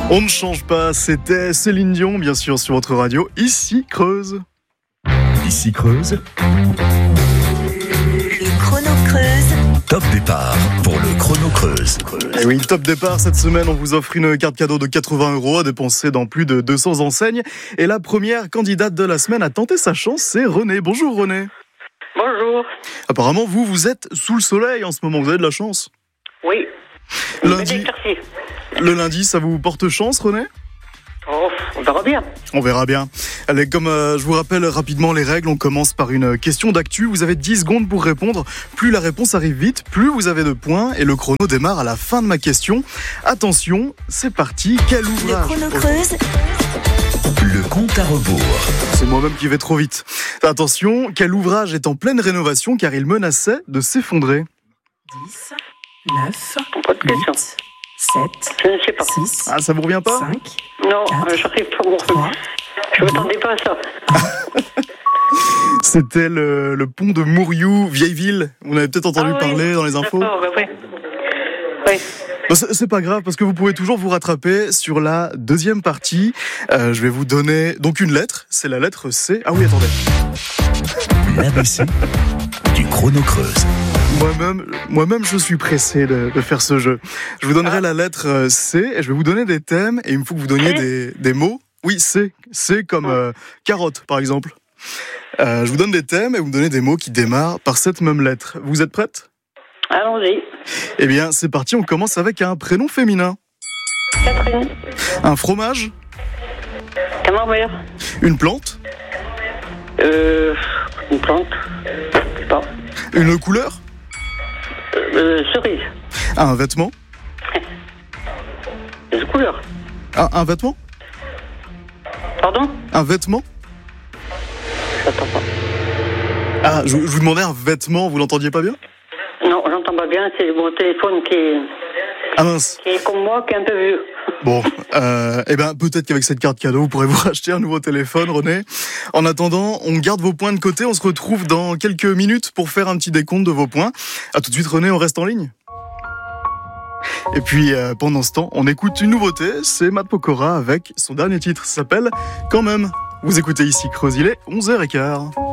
On ne change pas, c'était Céline Dion, bien sûr, sur votre radio. Ici Creuse. Ici Creuse. Le chrono Creuse. Top départ pour le chrono Creuse. Et oui, top départ, cette semaine, on vous offre une carte cadeau de 80 € à dépenser dans plus de 200 enseignes. Et la première candidate de la semaine à tenter sa chance, c'est René. Bonjour René. Bonjour. Apparemment, vous êtes sous le soleil en ce moment, vous avez de la chance. Oui. Lundi, le lundi, ça vous porte chance, René ? Oh, on verra bien. On verra bien. Allez, comme je vous rappelle rapidement les règles, on commence par une question d'actu. Vous avez 10 secondes pour répondre. Plus la réponse arrive vite, plus vous avez de points. Et le chrono démarre à la fin de ma question. Attention, c'est parti. Quel Le ouvrage ? chrono Creuse. Le compte à rebours. C'est moi-même qui vais trop vite. Attention, quel ouvrage est en pleine rénovation car il menaçait de s'effondrer ? 10, 9, Pas de question. 8, 7, Je ne sais pas. 6, Ah, ça vous revient pas ? 5, Non, Quatre. j'arrive pas. Bon. 3, Je m'attendais pas à ça. C'était le pont de Mourioux, vieille ville. On avait peut-être entendu Ah oui. parler dans les infos. D'accord, bah oui. Oui. Bon, c'est pas grave parce que vous pouvez toujours vous rattraper sur la deuxième partie. Je vais vous donner donc une lettre. C'est la lettre C. Ah oui, attendez. L'ABC du chrono Creuse. Moi-même, je suis pressé de faire ce jeu. Je vous donnerai la lettre C et je vais vous donner des thèmes et il me faut que vous donniez des mots. Oui, C. C comme carotte, par exemple. Je vous donne des thèmes et vous me donnez des mots qui démarrent par cette même lettre. Vous êtes prête ? Allons-y. Eh bien, c'est parti. On commence avec un prénom féminin. Catherine. Un fromage. Camembert. Une plante. Une plante. Je sais pas. Une couleur. Cerise. Un vêtement. Des couleurs. Un vêtement. Pardon? Un vêtement. J'entends pas. Ah, je vous demandais un vêtement. Vous l'entendiez pas bien ? Non, j'entends pas bien. C'est mon téléphone Ah mince. qui est comme moi, qui est un peu vieux. Bon, eh ben peut-être qu'avec cette carte cadeau, vous pourrez vous racheter un nouveau téléphone, René. En attendant, on garde vos points de côté. On se retrouve dans quelques minutes pour faire un petit décompte de vos points. À tout de suite, René. On reste en ligne. Et puis, pendant ce temps, on écoute une nouveauté. C'est Matt Pokora avec son dernier titre. Ça s'appelle « Quand même ». Vous écoutez ici Creuse, il est 11h15.